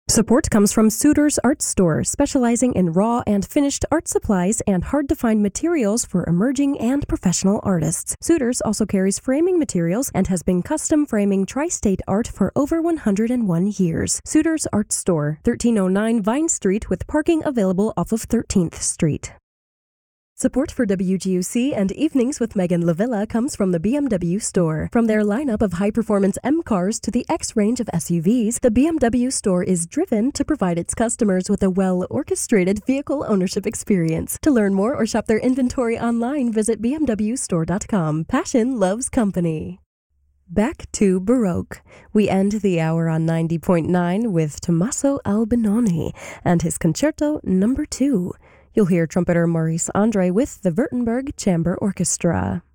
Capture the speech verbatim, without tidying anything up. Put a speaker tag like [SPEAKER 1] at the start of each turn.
[SPEAKER 1] Support comes from Suitors Art Store, specializing in raw and finished art supplies and hard-to-find materials for emerging and professional artists. Suitors also carries framing materials and has been custom framing tri-state art for over one hundred one years. Suitors Art Store, thirteen oh nine Vine Street, with parking available off of thirteenth Street. Support for W G U C and Evenings with Megan Lavilla comes from the B M W store. From their lineup of high-performance M cars to the X range of S U Vs, the B M W store is driven to provide its customers with a well-orchestrated vehicle ownership experience. To learn more or shop their inventory online, visit b m w store dot com. Passion loves company. Back to Baroque. We end the hour on ninety point nine with Tommaso Albinoni and his Concerto Number two. You'll hear trumpeter Maurice Andre with the Württemberg Chamber Orchestra.